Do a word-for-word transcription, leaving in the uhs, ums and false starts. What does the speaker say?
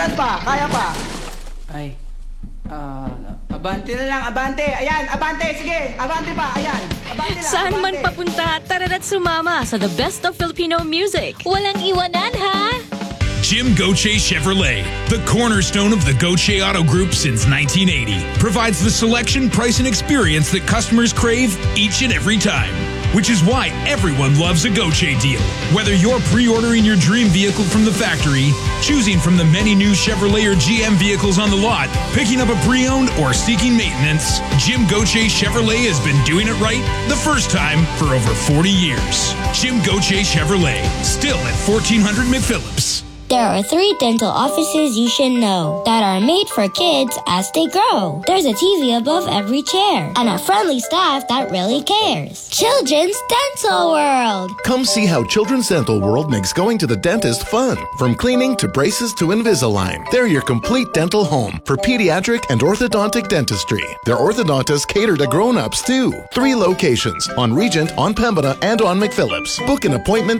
Kailan pa? Kaya pa? Ay, ah, abante na lang, abante. Ayan, abante, sige, abante pa, ayan. Abante lang, Saan man abante. papunta, tara't sumama sa the best of Filipino music. Walang iwanan, ha? Jim Goche Chevrolet, the cornerstone of the Goche Auto Group since nineteen eighty, provides the selection, price, and experience that customers crave each and every time. Which is why everyone loves a Goche deal. Whether you're pre-ordering your dream vehicle from the factory, choosing from the many new Chevrolet or G M vehicles on the lot, picking up a pre-owned, or seeking maintenance, Jim Goche Chevrolet has been doing it right the first time for over forty years. Jim Goche Chevrolet, still at fourteen hundred McPhillips. There are three dental offices you should know that are made for kids as they grow. There's a T V above every chair and a friendly staff that really cares. Children's Dental World. Come see how Children's Dental World makes going to the dentist fun. From cleaning to braces to Invisalign, they're your complete dental home for pediatric and orthodontic dentistry. Their orthodontists cater to grown-ups too. Three locations, on Regent, on Pembina, and on McPhillips. Book an appointment